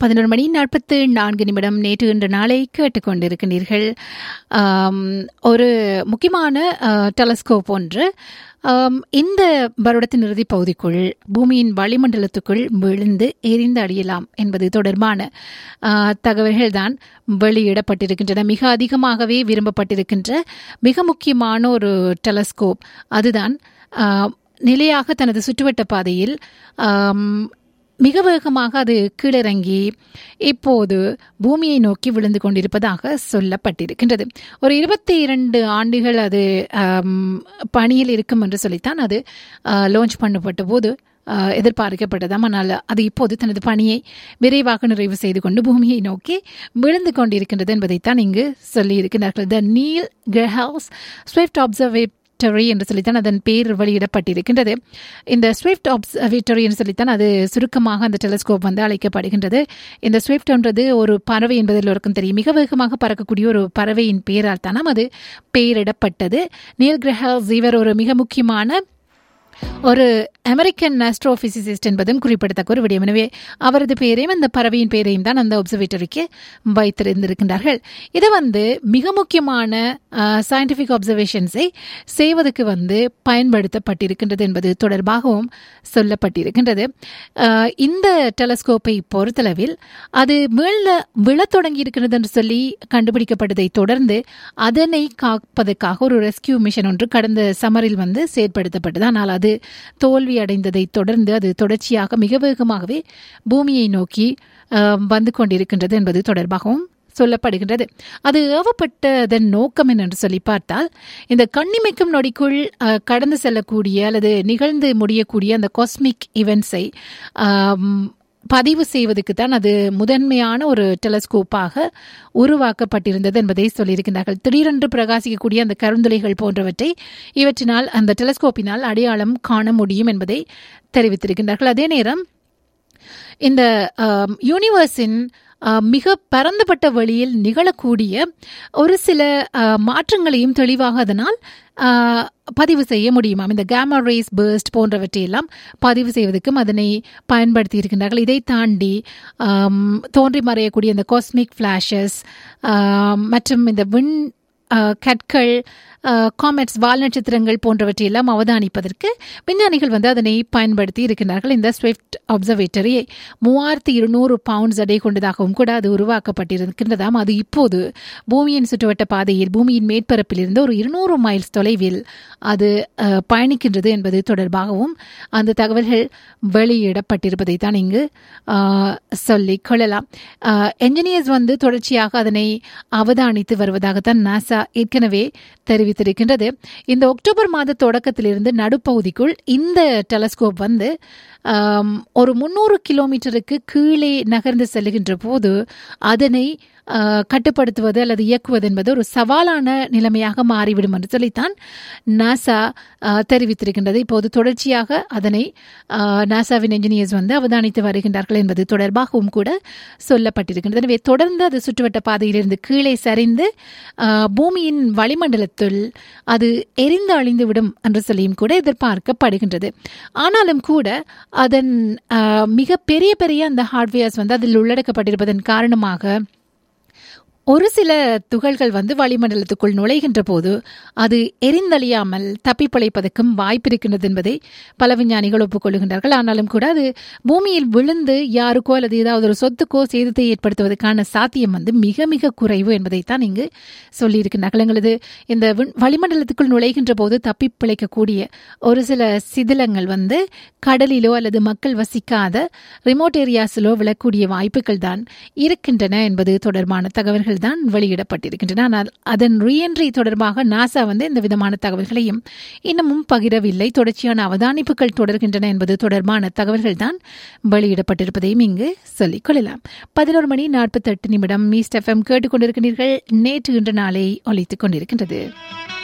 11 மணி 44 நிமிடம். நேற்று இன்று நாளை கேட்டுக்கொண்டிருக்கிறீர்கள். ஒரு முக்கியமான டெலஸ்கோப் ஒன்று இந்த வருடத்தின் இறுதிப் பகுதிக்குள் பூமியின் வளிமண்டலத்துக்குள் விழுந்து எரிந்து அடியலாம் என்பது தொடர்பான தகவல்கள் தான் வெளியிடப்பட்டிருக்கின்றன. மிக அதிகமாகவே விரும்பப்பட்டிருக்கின்ற மிக முக்கியமான ஒரு டெலஸ்கோப் அதுதான் நிலையாக தனது சுற்றுவட்ட பாதையில் மிக வேகமாக அது கீழிறங்கி இப்போது பூமியை நோக்கி விழுந்து கொண்டிருப்பதாக சொல்லப்பட்டிருக்கின்றது. ஒரு 22 ஆண்டுகள் அது பணியில் இருக்கும் என்று சொல்லித்தான் அது லான்ச் பண்ணப்பட்ட போது எதிர்பார்க்கப்பட்டதாம். ஆனால் அது இப்போது தனது பணியை விரைவாக நிறைவு செய்து கொண்டு பூமியை நோக்கி விழுந்து கொண்டிருக்கின்றது என்பதைத்தான் இங்கு சொல்லியிருக்கிறார்கள். த நீல் கிரஹால்ஸ் ஸ்விஃப்ட் அப்சர்வேட்டரி என்று சொல்லித்தான் அதன் பேர் வெளியிடப்பட்டிருக்கின்றது. இந்த ஸ்விஃப்ட் அப்சர்வேட்டரி என்று சொல்லித்தான் அது சுருக்கமாக அந்த டெலஸ்கோப் வந்து அழைக்கப்படுகின்றது. இந்த ஸ்விஃப்ட் என்றது ஒரு பறவை என்பதில் எல்லோருக்கும் தெரியும். மிக வேகமாக பறக்கக்கூடிய ஒரு பறவையின் பெயரால் தானம் அது பெயரிடப்பட்டது. நீல் கிரஹால்ஸ் இவர் ஒரு மிக முக்கியமான ஒரு அமெரிக்கன் ஆஸ்ட்ரோபிசிசிஸ்ட் என்பதும் குறிப்பிடத்தக்க ஒரு விடயம். எனவே அவரது பெயரையும் அந்த பறவையின் பெயரையும் தான் அந்த அப்சர்வேட்டரிக்கு வைத்திருந்திருக்கின்றார்கள். இது வந்து மிக முக்கியமான சயின்டிபிக் அப்சர்வேஷன்ஸை செய்வதற்கு வந்து பயன்படுத்தப்பட்டிருக்கின்றது என்பது தொடர்பாகவும் சொல்லப்பட்டிருக்கின்றது. இந்த டெலஸ்கோப்பை பொறுத்தளவில் அது விழத் தொடங்கி இருக்கிறது என்று சொல்லி கண்டுபிடிக்கப்பட்டதை தொடர்ந்து அதனை காப்பதற்காக ஒரு ரெஸ்கியூ மிஷன் ஒன்று கடந்த சமரில் வந்து செயற்படுத்தப்பட்டது. ஆனால் அது தோல்வி அடைந்ததை தொடர்ந்து அது தொடர்ச்சியாக மிக வேகமாகவே பூமியை நோக்கி வந்து கொண்டிருக்கின்றது என்பது தொடர்பாகவும் சொல்லப்படுகின்றது. அது ஏவப்பட்டதன் நோக்கம் என்று சொல்லி பார்த்தால் இந்த கண்ணிமைக்கும் நொடிக்குள் கடந்து செல்லக்கூடிய அல்லது நிகழ்ந்து முடியக்கூடிய அந்த காஸ்மிக் ஈவென்ட்ஸை பதிவு செய்வதற்கு தான் அது முதன்மையான ஒரு டெலஸ்கோப்பாக உருவாக்கப்பட்டிருந்தது என்பதை சொல்லியிருக்கிறார்கள். திடீரென்று பிரகாசிக்கக்கூடிய அந்த கருந்துளைகள் போன்றவற்றை இவற்றினால் அந்த டெலஸ்கோப்பினால் அடையாளம் காண முடியும் என்பதை தெரிவித்திருக்கின்றார்கள். அதே நேரம் இந்த யூனிவர்ஸின் மிக பரந்துபட்ட வழியில் நிகழக்கூடிய ஒரு சில மாற்றங்களையும் தெளிவாக அதனால் பதிவு செய்ய முடியுமாம். இந்த கேமா ரேஸ் பர்ஸ்ட் போன்றவற்றையெல்லாம் பதிவு செய்வதற்கும் அதனை பயன்படுத்தி இருக்கின்றார்கள். இதை தாண்டி தோன்றி மறையக்கூடிய இந்த காஸ்மிக் ஃபிளாஷஸ் மற்றும் இந்த விண் கற்கள் காமெட்ஸ் வால் நட்சத்திரங்கள் போன்றவற்றையெல்லாம் அவதானிப்பதற்கு விஞ்ஞானிகள் வந்து அதனை பயன்படுத்தி இருக்கின்றார்கள். இந்த ஸ்விஃப்ட் அப்சர்வேட்டரியை 3200 பவுண்ட்ஸ் எடை கொண்டதாகவும் கூட அது உருவாக்கப்பட்டிருக்கின்றதாம். அது இப்போது பூமியின் சுற்றுவட்ட பாதையில் பூமியின் மேற்பரப்பில் இருந்து ஒரு 200 மைல்ஸ் தொலைவில் அது பயணிக்கின்றது என்பது தொடர்பாகவும் அந்த தகவல்கள் வெளியிடப்பட்டிருப்பதை தான் இங்கு சொல்லிக் கொள்ளலாம். என்ஜினியர்ஸ் வந்து தொடர்ச்சியாக அதனை அவதானித்து வருவதாகத்தான் நாசா ஏற்கனவே தெரிவித்திருக்கின்றது. இந்த அக்டோபர் மாத தொடக்கத்திலிருந்து நடுப்பகுதிக்குள் இந்த டெலஸ்கோப் வந்து ஒரு 300 கிலோமீட்டருக்கு கீழே நகர்ந்து செல்லுகின்ற போது அதனை கட்டுப்படுத்துவது அல்லது இயக்குவது என்பது ஒரு சவாலான நிலைமையாக மாறிவிடும் என்று சொல்லித்தான் நாசா தெரிவித்திருக்கின்றது. இப்போது தொடர்ச்சியாக அதனை நாசாவின் என்ஜினியர்ஸ் வந்து அவதானித்து வருகின்றார்கள் என்பது தொடர்பாகவும் கூட சொல்லப்பட்டிருக்கின்றது. எனவே தொடர்ந்து அது சுற்றுவட்ட பாதையிலிருந்து கீழே சரிந்து பூமியின் வளிமண்டலத்தில் அது எரிந்து அழிந்துவிடும் என்று சொல்லியும் கூட எதிர்பார்க்கப்படுகின்றது. ஆனாலும் கூட அதன் மிக பெரிய பெரிய அந்த ஹார்ட்வேர்ஸ் வந்து அதில் உள்ளடக்கப்பட்டிருப்பதன் காரணமாக ஒரு சில துகள்கள் வந்து வளிமண்டலத்துக்குள் நுழைகின்ற போது அது எரிந்தழியாமல் தப்பிப்பிழைப்பதற்கும் வாய்ப்பு இருக்கின்றது என்பதை பல விஞ்ஞானிகள் ஒப்புக்கொள்கின்றார்கள். ஆனாலும் கூட அது பூமியில் விழுந்து யாருக்கோ அல்லது ஏதாவது ஒரு சொத்துக்கோ சேதத்தை ஏற்படுத்துவதற்கான சாத்தியம் வந்து மிக மிக குறைவு என்பதைத்தான் இங்கு சொல்லியிருக்கிறார்கள். எங்களது இந்த வளிமண்டலத்துக்குள் நுழைகின்ற போது தப்பிப்பிழைக்கக்கூடிய ஒரு சில சிதிலங்கள் வந்து கடலிலோ அல்லது மக்கள் வசிக்காத ரிமோட் ஏரியாஸிலோ விழக்கூடிய வாய்ப்புகள் தான் இருக்கின்றன என்பது தொடர்பான தகவல்கள் தான் வெளியிடப்பட்டிருக்கின்றன. ஆனால் அதன் ரீஎன்ட்ரி தொடர்பாக நாசா வந்து எந்த விதமான தகவல்களையும் இன்னமும் பகிரவில்லை. தொடர்ச்சியான அவதானிப்புகள் தொடர்கின்றன என்பது தொடர்பான தகவல்கள் தான் வெளியிடப்பட்டிருப்பதையும் இங்கு சொல்லிக் கொள்ளலாம். 11 மணி 48 நிமிடம் ஈஸ்ட் எஃப்எம் கேட்டுக்கொண்டிருக்கிறீர்கள். நேற்று இன்று நாளை ஒலித்துக் கொண்டிருக்கின்றது.